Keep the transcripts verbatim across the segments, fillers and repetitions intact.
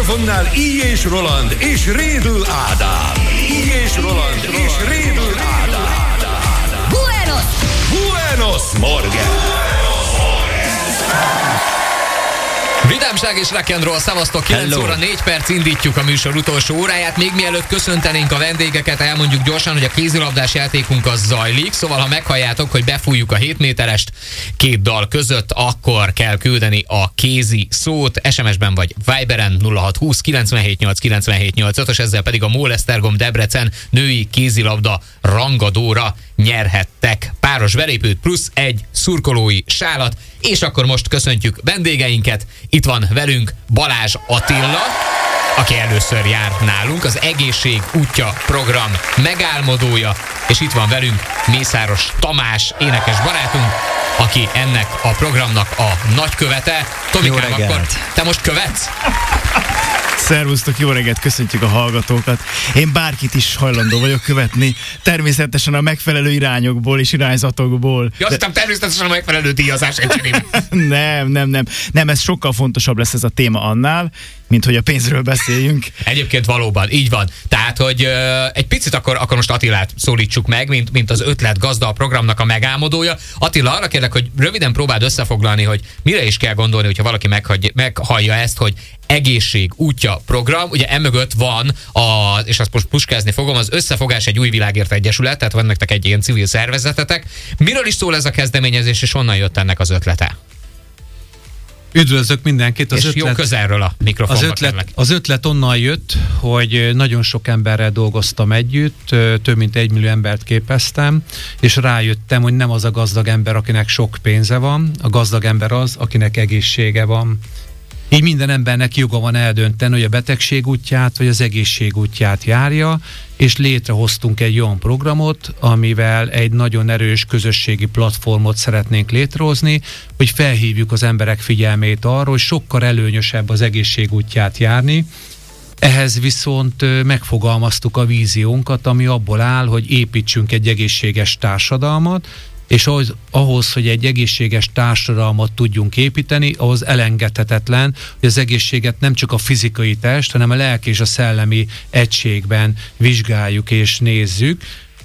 mikrofonnál I. és Roland és Rédl Ádám. I. és Roland és Rédl Ádám. Buenos! Buenos Morgen! Vidámság és rock'n'roll, szavaztok, kilenc óra négy perc, indítjuk a műsor utolsó óráját. Még mielőtt köszöntenénk a vendégeket, elmondjuk gyorsan, hogy a kézilabdás játékunk az zajlik, szóval ha meghalljátok, hogy befújjuk a hét méterest két dal között, akkor kell küldeni a kézi szót es em es-ben vagy Viberen nulla hat húsz kilencvenhét nyolc kilencvenhét nyolcvanöt, ezzel pedig a MOL Esztergom Debrecen női kézilabda rangadóra nyerhettek páros belépőt plusz egy szurkolói sálat. És akkor most köszöntjük vendégeinket. Itt van velünk Balázs Attila, aki először jár nálunk, az Egészség útja program megálmodója, és itt van velünk Mészáros Tamás, énekes barátunk, aki ennek a programnak a nagykövete. Tomikám, akkor te most követsz? Szervusztok, jó reggelt, köszöntjük a hallgatókat. Én bárkit is hajlandó vagyok követni, természetesen a megfelelő irányokból és irányzatokból. Ja, aztán de... természetesen a megfelelő díjazás egyébként. Nem, nem, nem. Nem, ez sokkal fontosabb lesz ez a téma annál, mint hogy a pénzről beszéljünk. Egyébként valóban, így van. Tehát, hogy ö, egy picit akkor, akkor most Attilát szólítsuk meg, mint, mint az ötlet gazda a programnak a megálmodója. Attila, arra kérlek, hogy röviden próbáld összefoglalni, hogy mire is kell gondolni, hogyha valaki meghagy, meghallja ezt, hogy Egészség útja program. Ugye emögött van, a, és azt most puskázni fogom, az Összefogás egy új világért egyesület, tehát van nektek egy ilyen civil szervezetetek. Miről is szól ez a kezdeményezés, és honnan jött ennek az ötlete? Üdvözlök mindenkit. Az és ötlet, jó közelről a mikrofonba, az ötlet, kérlek. Az ötlet onnan jött, hogy nagyon sok emberrel dolgoztam együtt, több mint egy millió embert képeztem, és rájöttem, hogy nem az a gazdag ember, akinek sok pénze van, a gazdag ember az, akinek egészsége van. Így minden embernek joga van eldönteni, hogy a betegség útját, vagy az egészség útját járja, és létrehoztunk egy olyan programot, amivel egy nagyon erős közösségi platformot szeretnénk létrehozni, hogy felhívjuk az emberek figyelmét arra, hogy sokkal előnyösebb az egészség útját járni. Ehhez viszont megfogalmaztuk a víziónkat, ami abból áll, hogy építsünk egy egészséges társadalmat, és ahhoz, ahhoz, hogy egy egészséges társadalmat tudjunk építeni, ahhoz elengedhetetlen, hogy az egészséget nem csak a fizikai test, hanem a lelki és a szellemi egységben vizsgáljuk és nézzük.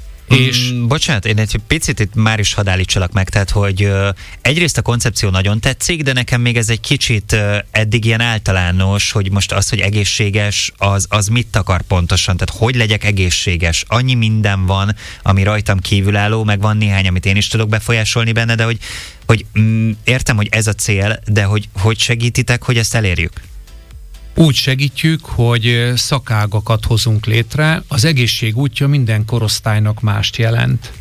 És... Mm, bocsánat, én egy picit itt már is hadd állítsalak meg, tehát, hogy uh, egyrészt a koncepció nagyon tetszik, de nekem még ez egy kicsit uh, eddig ilyen általános, hogy most az, hogy egészséges, az, az mit akar pontosan, tehát hogy legyek egészséges? Annyi minden van, ami rajtam kívülálló, meg van néhány, amit én is tudok befolyásolni benne, de hogy, hogy mm, értem, hogy ez a cél, de hogy, hogy segítitek, hogy ezt elérjük? Úgy segítjük, hogy szakágakat hozunk létre. Az egészség útja minden korosztálynak mást jelent.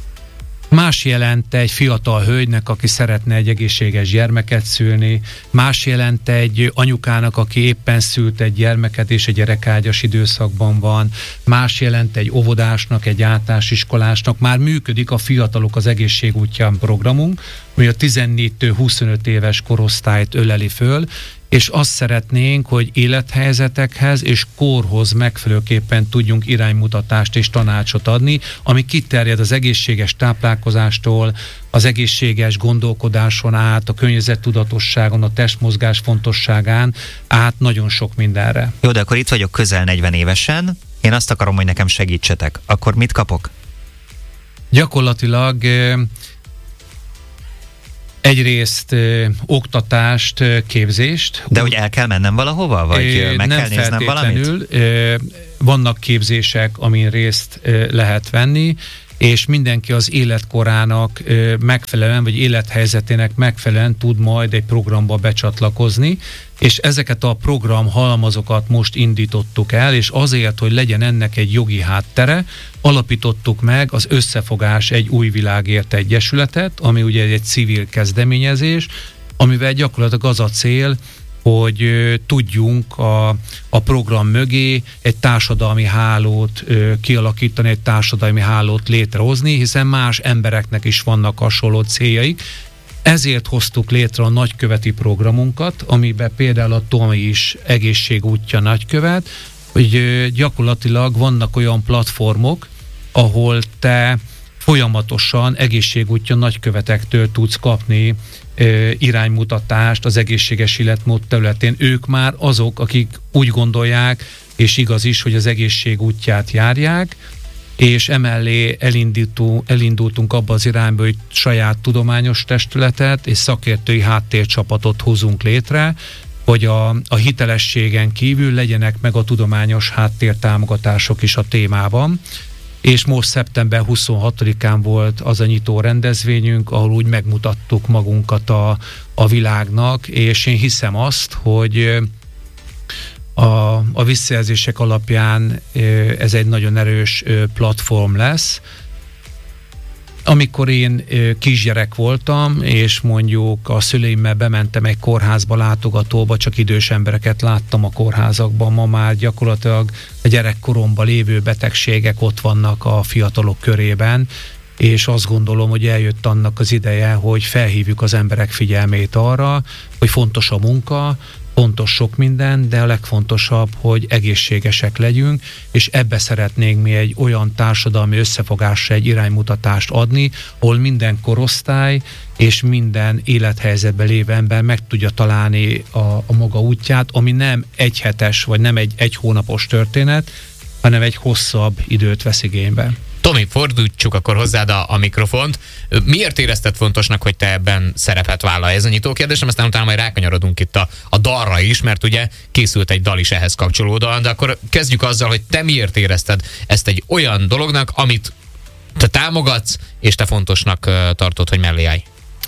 Más jelent egy fiatal hölgynek, aki szeretne egy egészséges gyermeket szülni, más jelent egy anyukának, aki éppen szült egy gyermeket és egy gyerekágyas időszakban van, más jelent egy óvodásnak, egy általános iskolásnak. Már működik a Fiatalok az egészség útján programunk, ami a tizennégytől huszonöt éves korosztályt öleli föl, és azt szeretnénk, hogy élethelyzetekhez és korhoz megfelelőképpen tudjunk iránymutatást és tanácsot adni, ami kiterjed az egészséges táplálkozástól, az egészséges gondolkodáson át, a környezettudatosságon, a testmozgás fontosságán át nagyon sok mindenre. Jó, de akkor itt vagyok közel negyven évesen, én azt akarom, hogy nekem segítsetek. Akkor mit kapok? Gyakorlatilag egyrészt ö, oktatást, ö, képzést. De hogy el kell mennem valahova? Vagy ö, meg kell néznem valamit? Ö, vannak képzések, amin részt ö, lehet venni, és mindenki az életkorának ö, megfelelően, vagy élethelyzetének megfelelően tud majd egy programba becsatlakozni, és ezeket a program halmazokat most indítottuk el, és azért, hogy legyen ennek egy jogi háttere, alapítottuk meg az Összefogás egy új világért egyesületet, ami ugye egy civil kezdeményezés, amivel gyakorlatilag az a cél, hogy ö, tudjunk a, a program mögé egy társadalmi hálót ö, kialakítani, egy társadalmi hálót létrehozni, hiszen más embereknek is vannak hasonló céljaik. Ezért hoztuk létre a nagyköveti programunkat, amiben például a Tomi is egészségútja nagykövet, hogy ö, gyakorlatilag vannak olyan platformok, ahol te folyamatosan egészségútja nagykövetektől tudsz kapni ö, iránymutatást az egészséges életmód területén. Ők már azok, akik úgy gondolják, és igaz is, hogy az egészség útját járják, és emellé elindultunk abba az irányba, hogy saját tudományos testületet és szakértői háttércsapatot hozunk létre, hogy a, a hitelességen kívül legyenek meg a tudományos háttértámogatások is a témában. És most szeptember huszonhatodikán volt az a nyitó rendezvényünk, ahol úgy megmutattuk magunkat a, a világnak, és én hiszem azt, hogy a, a visszajelzések alapján ez egy nagyon erős platform lesz. Amikor én kisgyerek voltam, és mondjuk a szüleimmel bementem egy kórházba látogatóba, csak idős embereket láttam a kórházakban, ma már gyakorlatilag a gyerekkoromban lévő betegségek ott vannak a fiatalok körében, és azt gondolom, hogy eljött annak az ideje, hogy felhívjuk az emberek figyelmét arra, hogy fontos a munka, fontos sok minden, de a legfontosabb, hogy egészségesek legyünk, és ebbe szeretnénk mi egy olyan társadalmi összefogásra egy iránymutatást adni, ahol minden korosztály és minden élethelyzetben lévő ember meg tudja találni a, a maga útját, ami nem egy hetes, vagy nem egy egy hónapos történet, hanem egy hosszabb időt vesz igénybe. Tomi, fordítsuk akkor hozzád a, a mikrofont. Miért érezted fontosnak, hogy te ebben szerepet vállalj? Ez a nyitó kérdésem, aztán utána majd rákanyarodunk itt a, a dalra is, mert ugye készült egy dal is ehhez kapcsolódóan, de akkor kezdjük azzal, hogy te miért érezted ezt egy olyan dolognak, amit te támogatsz, és te fontosnak tartod, hogy mellé állj.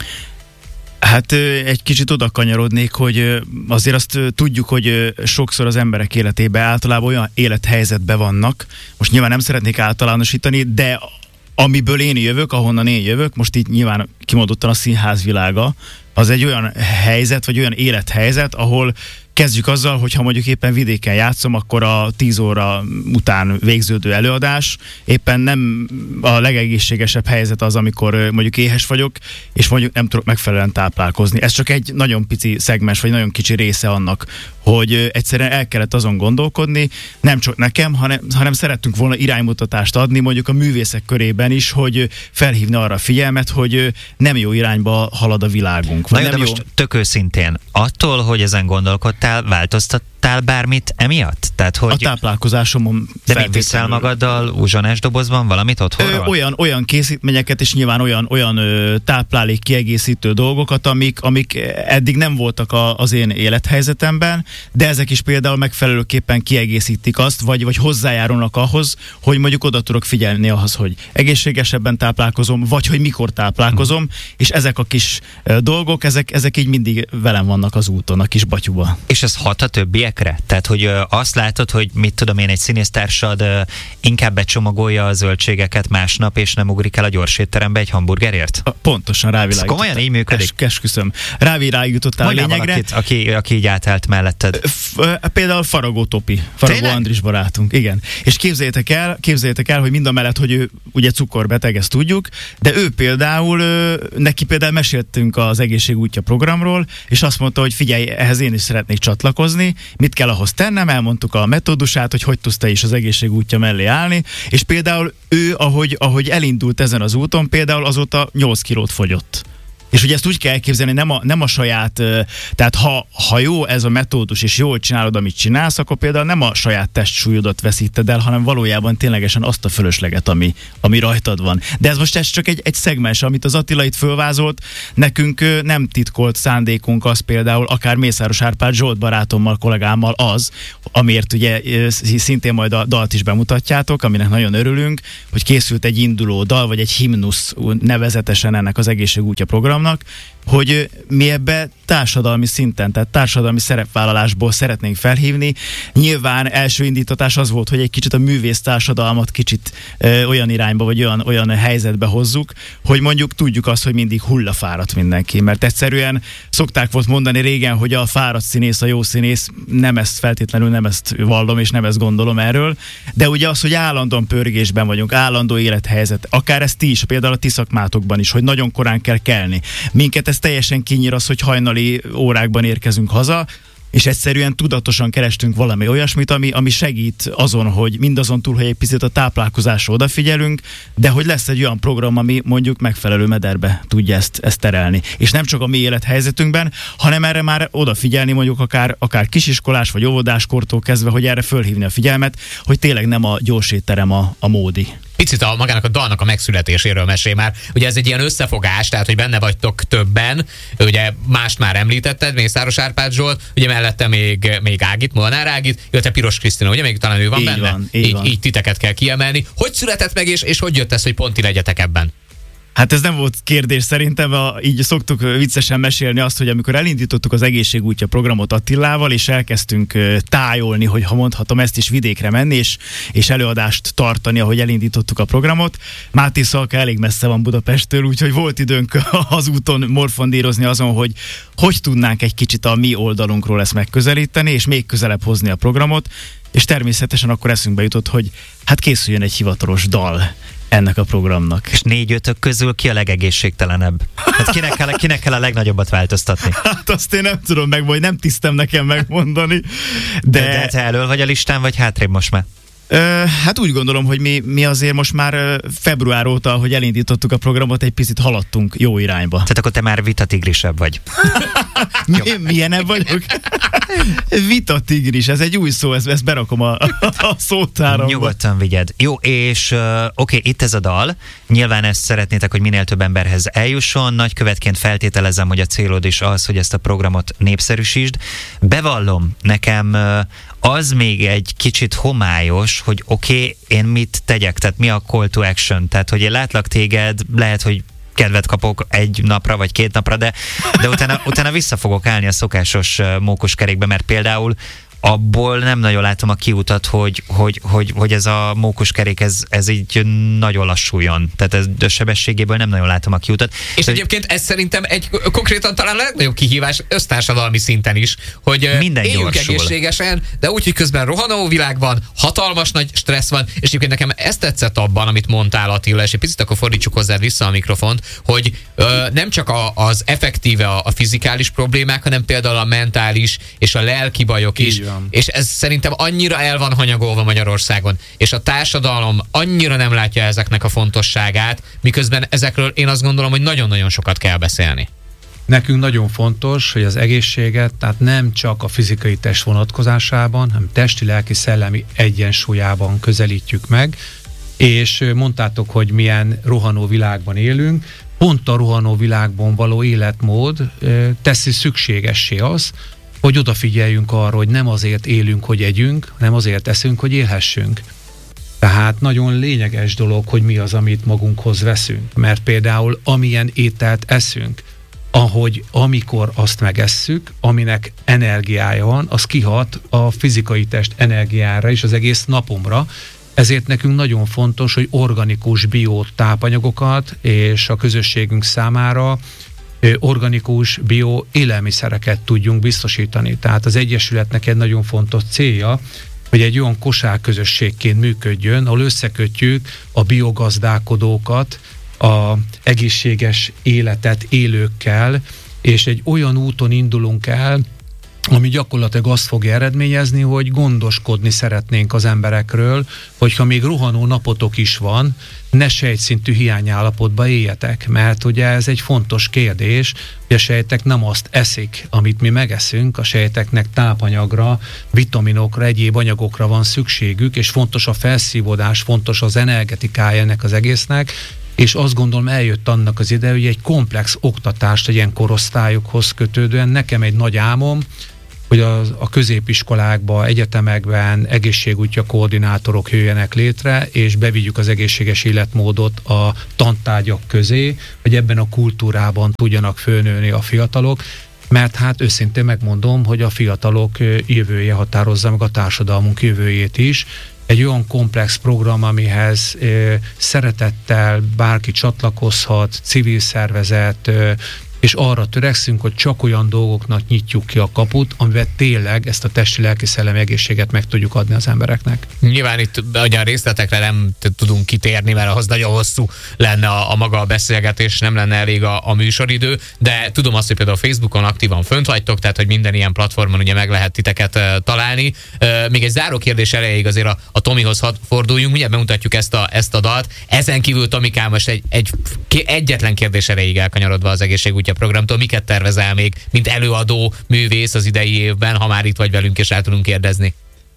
Hát egy kicsit oda kanyarodnék, hogy azért azt tudjuk, hogy sokszor az emberek életében általában olyan élethelyzetben vannak, most nyilván nem szeretnék általánosítani, de amiből én jövök, ahonnan én jövök, most itt nyilván kimondottan a színház világa, az egy olyan helyzet, vagy olyan élethelyzet, ahol kezdjük azzal, hogy ha mondjuk éppen vidéken játszom, akkor a tíz óra után végződő előadás éppen nem a legegészségesebb helyzet az, amikor mondjuk éhes vagyok, és mondjuk nem tudok megfelelően táplálkozni. Ez csak egy nagyon pici szegmens, vagy nagyon kicsi része annak, hogy egyszerűen el kellett azon gondolkodni, nem csak nekem, hanem, hanem szerettünk volna iránymutatást adni mondjuk a művészek körében is, hogy felhívni arra a figyelmet, hogy nem jó irányba halad a világunk. Na jó, nem de jó... most tök őszintén, attól, hogy ezen gondolkodtál, változtattál bármit emiatt? Tehát, hogy... A táplálkozásomon de mit viszel magaddal uzsonás dobozban valamit otthonról? Ö, olyan, olyan készítményeket, és nyilván olyan, olyan ö, táplálék kiegészítő dolgokat, amik, amik eddig nem voltak a, az én élethelyzetemben, de ezek is például megfelelőképpen kiegészítik azt, vagy, vagy hozzájárulnak ahhoz, hogy mondjuk oda tudok figyelni ahhoz, hogy egészségesebben táplálkozom, vagy hogy mikor táplálkozom, hmm. és ezek a kis ö, dolgok, ezek, ezek így mindig velem vannak az úton, a kis batyuba. És ez hat a többiekre? Tehát, hogy ö, azt látod, hogy mit tudom én, egy színésztársad ö, inkább becsomagolja a zöldségeket másnap, és nem ugrik el a gyorsétterembe egy hamburgerért? Pontosan rávilágítottál. Ez komolyan így működik? Es, esküszöm. Rávilágítottál a lényegre. Valakit, aki, aki így átállt melletted. F, például Faragó Topi, Faragó Tényleg? Andris barátunk, igen. És képzeljétek el, képzeljétek el, hogy mind a mellett, hogy ő ugye cukorbeteg, ezt tudjuk, de ő például, neki például meséltünk az Egészség útja programról, és azt mondta, hogy figyelj, ehhez én is szeretnék csatlakozni, mit kell ahhoz tennem, elmondtuk a metódusát, hogy hogy tudsz te is az Egészség útja mellé állni, és például ő, ahogy, ahogy elindult ezen az úton, például azóta nyolc kilót fogyott. És ugye ezt úgy kell elképzelni, nem a, nem a saját, tehát ha, ha jó ez a metódus, és jól csinálod, amit csinálsz, akkor például nem a saját testsúlyodat veszíted el, hanem valójában ténylegesen azt a fölösleget, ami, ami rajtad van. De ez most ez csak egy, egy szegmens, amit az Attila itt fölvázolt, nekünk nem titkolt szándékunk az például, akár Mészáros Árpád Zsolt barátommal, kollégámmal az, amiért ugye szintén majd a dalt is bemutatjátok, aminek nagyon örülünk, hogy készült egy induló dal, vagy egy himnusz nevezetesen ennek az Egészség útja program, hogy mi ebbe társadalmi szinten, tehát társadalmi szerepvállalásból szeretnénk felhívni. Nyilván első indítatás az volt, hogy egy kicsit a művész társadalmat kicsit ö, olyan irányba, vagy olyan, olyan helyzetbe hozzuk, hogy mondjuk tudjuk azt, hogy mindig hullafáradt mindenki, mert egyszerűen szokták volt mondani régen, hogy a fáradt színész a jó színész, nem ezt feltétlenül, nem ezt vallom, és nem ezt gondolom erről, de ugye az, hogy állandóan pörgésben vagyunk, állandó élethelyzet, akár ezt ti is, például a ti szakmátokban is, hogy nagyon korán kell kelni. Minket ez teljesen kinyír az, hogy hajnali órákban érkezünk haza, és egyszerűen tudatosan kerestünk valami olyasmit, ami, ami segít azon, hogy mindazon túl, hogy egy picit a táplálkozásra odafigyelünk, de hogy lesz egy olyan program, ami mondjuk megfelelő mederbe tudja ezt, ezt terelni. És nem csak a mi élethelyzetünkben, hanem erre már odafigyelni mondjuk akár, akár kisiskolás vagy óvodáskortól kezdve, hogy erre fölhívni a figyelmet, hogy tényleg nem a gyorsétterem a, a módi. Picit a magának a dalnak a megszületéséről mesél már. Ugye ez egy ilyen összefogás, tehát hogy benne vagytok többen, ugye mást már említetted, Mészáros Árpád Zsolt, ugye mellette még, még Ágit, Molnár Ágit, illetve Piros Krisztina, ugye még talán ő van így benne? Van, így, így, van. így titeket kell kiemelni. Hogy született meg, és, és hogy jött ez, hogy pont ti legyetek ebben? Hát ez nem volt kérdés szerintem, a, így szoktuk viccesen mesélni azt, hogy amikor elindítottuk az Egészségútja programot Attilával, és elkezdtünk tájolni, hogy ha mondhatom ezt is, vidékre menni, és, és előadást tartani, ahogy elindítottuk a programot. Máté Szalka elég messze van Budapesttől, úgyhogy volt időnk az úton morfondírozni azon, hogy hogy tudnánk egy kicsit a mi oldalunkról ezt megközelíteni, és még közelebb hozni a programot, és természetesen akkor eszünkbe jutott, hogy hát készüljön egy hivatalos dal ennek a programnak. És négy-ötök közül ki a legegészségtelenebb? Hát kinek kell, kinek kell a legnagyobbat változtatni? Hát azt én nem tudom meg, vagy nem tisztem nekem megmondani. De, de, de te elől vagy a listán, vagy hátrébb most már? Ö, hát úgy gondolom, hogy mi, mi azért most már február óta, hogy elindítottuk a programot, egy picit haladtunk jó irányba. Tehát akkor te már vitatigrisebb vagy. Mi, milyenebb vagyok? Vitatigris, ez egy új szó, ezt, ezt berakom a, a szótáramba. Nyugodtan vigyed. Jó, és uh, oké, okay, itt ez a dal. Nyilván ezt szeretnétek, hogy minél több emberhez eljusson. Nagykövetként feltételezem, hogy a célod is az, hogy ezt a programot népszerűsítsd. Bevallom, nekem uh, az még egy kicsit homályos, hogy oké, okay, én mit tegyek, tehát mi a call to action, tehát hogy én látlak téged, lehet, hogy kedvet kapok egy napra vagy két napra, de, de utána, utána vissza fogok állni a szokásos mókuskerékbe, mert például abból nem nagyon látom a kiutat, hogy, hogy, hogy, hogy ez a mókuskerék, ez, ez így nagyon lassuljon. Tehát ez a sebességéből nem nagyon látom a kiutat. És de, egyébként ez szerintem egy konkrétan talán a legnagyobb kihívás össztársadalmi szinten is, hogy minden éljünk gyorsul. Egészségesen, de úgy, hogy közben rohanó világ van, hatalmas nagy stressz van, és egyébként nekem ezt tetszett abban, amit mondtál, Attila, és egy picit akkor fordítsuk hozzád vissza a mikrofont, hogy ö, nem csak a, az effektíve a, a fizikális problémák, hanem például a mentális és a lelki bajok is. És ez szerintem annyira el van hanyagolva Magyarországon, és a társadalom annyira nem látja ezeknek a fontosságát, miközben ezekről én azt gondolom, hogy nagyon-nagyon sokat kell beszélni. Nekünk nagyon fontos, hogy az egészséget, tehát nem csak a fizikai test vonatkozásában, hanem testi, lelki, szellemi egyensúlyában közelítjük meg, és mondtátok, hogy milyen rohanó világban élünk, pont a rohanó világban való életmód teszi szükségessé az, hogy odafigyeljünk arra, hogy nem azért élünk, hogy együnk, hanem azért eszünk, hogy élhessünk. Tehát nagyon lényeges dolog, hogy mi az, amit magunkhoz veszünk. Mert például amilyen ételt eszünk, ahogy amikor azt megesszük, aminek energiája van, az kihat a fizikai test energiára és az egész napomra. Ezért nekünk nagyon fontos, hogy organikus bio tápanyagokat és a közösségünk számára organikus bio élelmiszereket tudjunk biztosítani. Tehát az Egyesületnek egy nagyon fontos célja, hogy egy olyan kosárközösségként működjön, ahol összekötjük a biogazdálkodókat, a egészséges életet élőkkel, és egy olyan úton indulunk el, ami gyakorlatilag azt fogja eredményezni, hogy gondoskodni szeretnénk az emberekről, hogyha még rohanó napotok is van, ne sejtszintű hiányállapotba éljetek, mert ugye ez egy fontos kérdés, hogy a sejtek nem azt eszik, amit mi megeszünk, a sejteknek tápanyagra, vitaminokra, egyéb anyagokra van szükségük, és fontos a felszívódás, fontos az energetikája ennek az egésznek, és azt gondolom eljött annak az ideje, hogy egy komplex oktatást egy ilyen korosztályokhoz kötődően, nekem egy nagy álmom, hogy a, a középiskolákban, egyetemekben egészségútja koordinátorok jöjjenek létre, és bevigyük az egészséges életmódot a tantárgyak közé, hogy ebben a kultúrában tudjanak fölnőni a fiatalok, mert hát őszintén megmondom, hogy a fiatalok jövője határozza meg a társadalmunk jövőjét is. Egy olyan komplex program, amihez ö, szeretettel bárki csatlakozhat, civil szervezet, ö, és arra törekszünk, hogy csak olyan dolgoknak nyitjuk ki a kaput, amivel tényleg ezt a testi, lelki, szellemi egészséget meg tudjuk adni az embereknek. Nyilván itt olyan részletekre nem tudunk kitérni, mert ahhoz nagyon hosszú lenne a, a maga a beszélgetés, nem lenne elég a, a műsoridő, de tudom azt, hogy például a Facebookon aktívan fönt vagytok, tehát hogy minden ilyen platformon ugye meg lehet titeket uh, találni. Uh, még egy záró kérdés erejéig azért a, a Tomihoz hadd forduljunk, ugye bemutatjuk ezt a, ezt a dalt. Ezen kívül, Tomikám, most egy, egy egyetlen kérdés erejéig elkanyarodva az Egészségútja programtól, miket tervezel még, mint előadó, művész az idei évben, ha már itt vagy velünk és el tudunk kérdezni?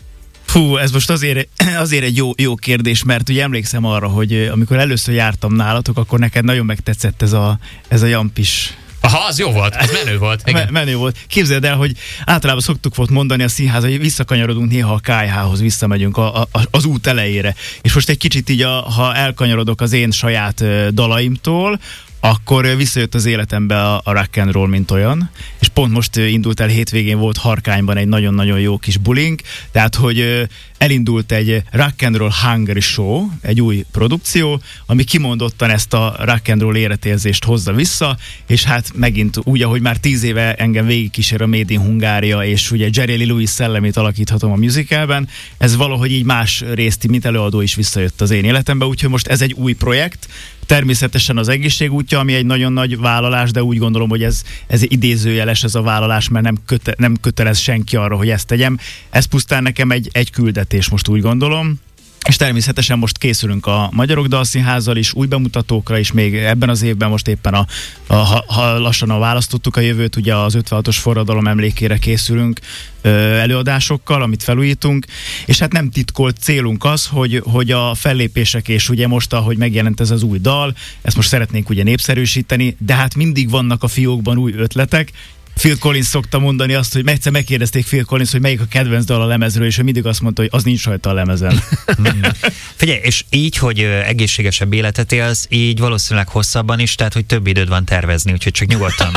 Fú, ez most azért, azért egy jó, jó kérdés, mert ugye emlékszem arra, hogy amikor először jártam nálatok, akkor neked nagyon megtetszett ez a, ez a jampis. Aha, az jó volt, ez menő volt. Igen. Menő volt. Képzeld el, hogy általában szoktuk volt mondani a színház, hogy visszakanyarodunk néha a ká há-hoz, visszamegyünk a, a, az út elejére. És most egy kicsit így, a, ha elkanyarodok az én saját dalaimtól, akkor visszajött az életembe a, a rock and roll, mint olyan, és pont most indult el, hétvégén volt Harkányban egy nagyon-nagyon jó kis bulink, tehát, hogy elindult egy Rock and Roll Hungary Show, egy új produkció, ami kimondottan ezt a rock and roll életérzést hozza vissza, és hát megint úgy, ahogy már tíz éve engem végigkísér a Made in Hungária, és ugye Jerry Lee Lewis szellemét alakíthatom a musicalben, ez valahogy így más részt, mint előadó is visszajött az én életembe, úgyhogy most ez egy új projekt. Természetesen az Egészségútja, ami egy nagyon nagy vállalás, de úgy gondolom, hogy ez, ez idézőjeles ez a vállalás, mert nem, köte, nem kötelez senki arra, hogy ezt tegyem. Ez pusztán nekem egy, egy küldetés, most úgy gondolom. És természetesen most készülünk a Magyarok Dalszínházzal is, új bemutatókra is, még ebben az évben most éppen a, a, ha, ha lassan a választottuk a jövőt, ugye az ötvenhatos forradalom emlékére készülünk ö, előadásokkal, amit felújítunk, és hát nem titkolt célunk az, hogy, hogy a fellépések, és ugye most, ahogy megjelent ez az új dal, ezt most szeretnénk ugye népszerűsíteni, de hát mindig vannak a fiókban új ötletek. Phil Collins szokta mondani azt, hogy egyszer megkérdezték Phil Collins, hogy melyik a kedvenc dal a lemezről, és ő mindig azt mondta, hogy az nincs rajta a lemezen. Hmm. Figyelj, és így, hogy egészségesebb életet élsz, így valószínűleg hosszabban is, tehát hogy több időd van tervezni, úgyhogy csak nyugodtan.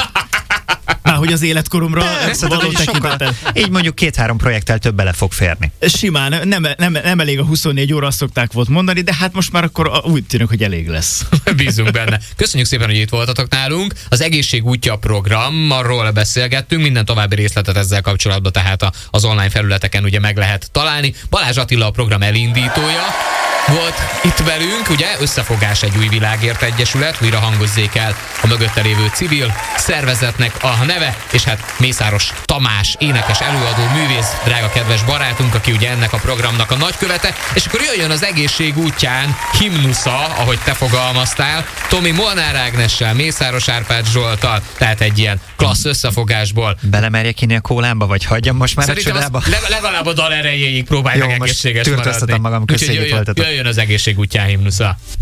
Már hogy az életkoromra való tekintettel. Így mondjuk két-három projekttel több bele fog férni. Simán, nem, nem, nem elég a huszonnégy óra, azt szokták volt mondani, de hát most már akkor úgy tűnik, hogy elég lesz. Bízunk benne. Köszönjük szépen, hogy itt voltatok nálunk. Az Egészségútja program, arról beszélgettünk, minden további részletet ezzel kapcsolatban, tehát az online felületeken ugye meg lehet találni. Balázs Attila a program elindítója volt itt velünk, ugye Összefogás egy új világért egyesület, újra hangozzék el a mögötte lévő civil szervezetnek a neve, és hát Mészáros Tamás, énekes, előadó, művész, drága kedves barátunk, aki ugye ennek a programnak a nagykövete, és akkor jöjjön az Egészség útján himnusza, ahogy te fogalmaztál, Tomi Molnár Ágnessel, Mészáros Árpád Zsolttal, tehát egy ilyen klassz összefogásból. Belemerjek inni a kólámba, vagy hagyjam most már Szerintem a csodába? Legalább a dal erejéig próbálj meg egészséges maradni. Magam, köszönjük, Úgyhogy jöjjön, jöjjön az Egészség útján himnusza.